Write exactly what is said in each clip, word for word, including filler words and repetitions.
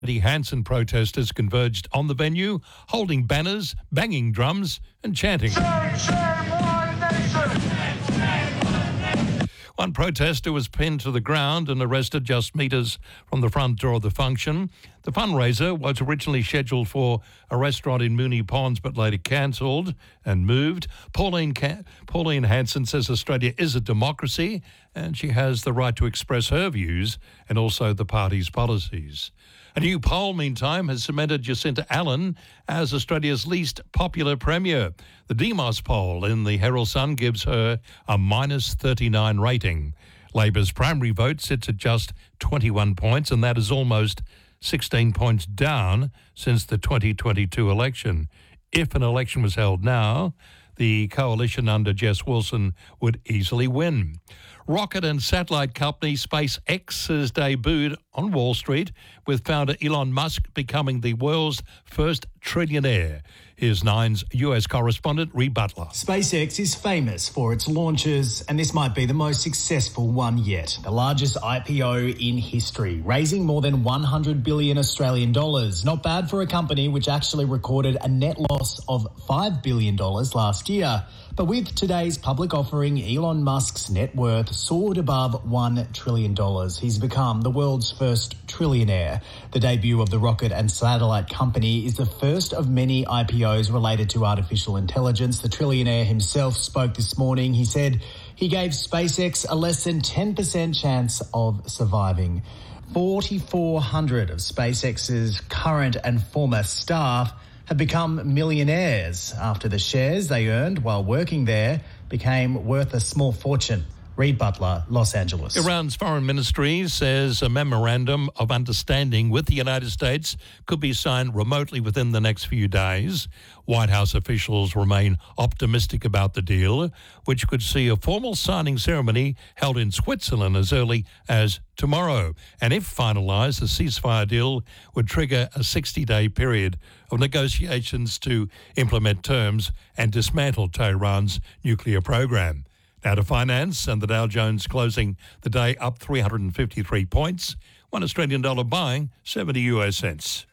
Hanson protesters converged on the venue, holding banners, banging drums and chanting. Shame, shame, one nation! One protester was pinned to the ground and arrested just metres from the front door of the function. The fundraiser was originally scheduled for a restaurant in Moonee Ponds but later cancelled and moved. Pauline, Ca- Pauline Hanson says Australia is a democracy and she has the right to express her views and also the party's policies. A new poll, meantime, has cemented Jacinta Allen as Australia's least popular premier. The Demos poll in the Herald Sun gives her a minus thirty-nine rating. Labor's primary vote sits at just twenty-one points, and that is almost sixteen points down since the twenty twenty-two election. If an election was held now, the coalition under Jess Wilson would easily win. Rocket and satellite company SpaceX has debuted on Wall Street, with founder Elon Musk becoming the world's first trillionaire. Here's Nine's U S correspondent, Reed Butler. SpaceX is famous for its launches, and this might be the most successful one yet. The largest I P O in history, raising more than one hundred billion Australian dollars. Not bad for a company which actually recorded a net loss of five billion dollars last year. But with today's public offering, Elon Musk's net worth soared above one trillion dollars. He's become the world's first trillionaire. The debut of the rocket and satellite company is the first of many I P Os related to artificial intelligence. The trillionaire himself spoke this morning. He said he gave SpaceX a less than ten percent chance of surviving. four thousand four hundred of SpaceX's current and former staff have become millionaires after the shares they earned while working there became worth a small fortune. Reed Butler, Los Angeles. Iran's foreign ministry says a memorandum of understanding with the United States could be signed remotely within the next few days. White House officials remain optimistic about the deal, which could see a formal signing ceremony held in Switzerland as early as tomorrow. And if finalised, the ceasefire deal would trigger a sixty-day period of negotiations to implement terms and dismantle Tehran's nuclear program. Now to finance, and the Dow Jones closing the day up three hundred fifty-three points, one Australian dollar buying seventy U S cents.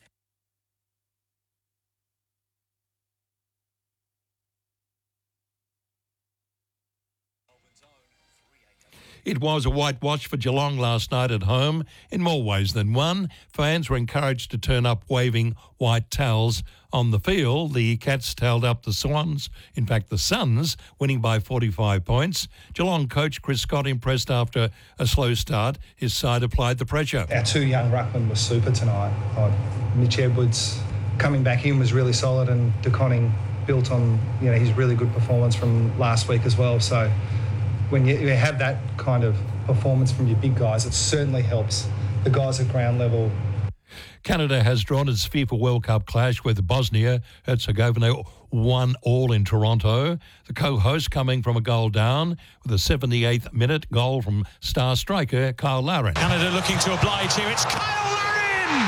It was a whitewash for Geelong last night at home in more ways than one. Fans were encouraged to turn up waving white towels on the field. The Cats tailed up the Swans, in fact the Suns, winning by forty-five points. Geelong coach Chris Scott impressed after a slow start. His side applied the pressure. Our two young ruckmen were super tonight. Uh, Mitch Edwards coming back in was really solid, and De Koning built on you know his really good performance from last week as well. So when you, you have that kind of performance from your big guys, it certainly helps the guys at ground level. Canada has drawn its FIFA World Cup clash with Bosnia Herzegovina one all in Toronto. The co-host coming from a goal down with a seventy-eighth minute goal from star striker Kyle Larin. Canada looking to oblige here. It's Kyle Larin!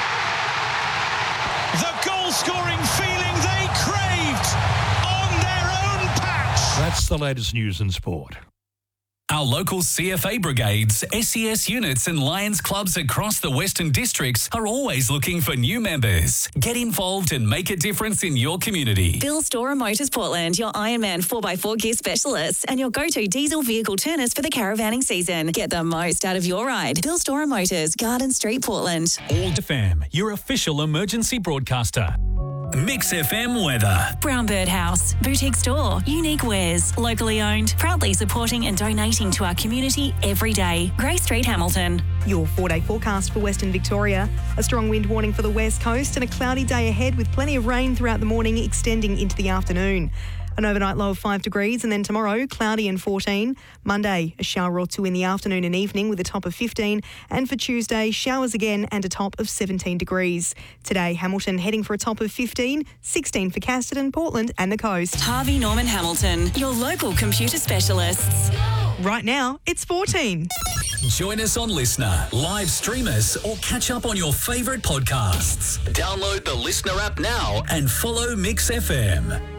The goal-scoring feeling they craved on their own patch. That's the latest news in sport. Our local C F A brigades, S E S units and Lions clubs across the Western Districts are always looking for new members. Get involved and make a difference in your community. Bill Storer Motors Portland, your Ironman four by four gear specialists and your go-to diesel vehicle turners for the caravanning season. Get the most out of your ride. Bill Storer Motors, Garden Street, Portland. All to Fam, your official emergency broadcaster. Mix F M weather. Brown Bird House, boutique store, unique wares, locally owned, proudly supporting and donating to our community every day. Grey Street, Hamilton. Your four-day forecast for Western Victoria. A strong wind warning for the west coast and a cloudy day ahead with plenty of rain throughout the morning extending into the afternoon. An overnight low of five degrees, and then tomorrow, cloudy and fourteen. Monday, a shower or two in the afternoon and evening with a top of fifteen. And for Tuesday, showers again and a top of seventeen degrees. Today, Hamilton heading for a top of fifteen, sixteen for Casterton, Portland and the coast. Harvey Norman Hamilton, your local computer specialists. Right now, it's fourteen. Join us on Listener, live stream us, or catch up on your favourite podcasts. Download the Listener app now and follow Mix F M.